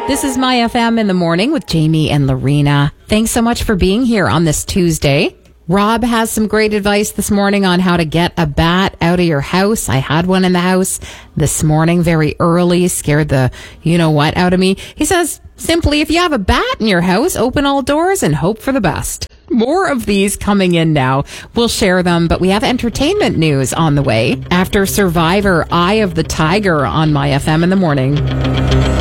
This is My FM in the morning with Jamie and Lorena. Thanks so much for being here on this Tuesday. Rob has some great advice this morning on how to get a bat out of your house. I had one in the house this morning very early, scared the you-know-what out of me. He says, simply, if you have a bat in your house, open all doors and hope for the best. More of these coming in now. We'll share them, but we have entertainment news on the way after Survivor, Eye of the Tiger on My FM in the morning.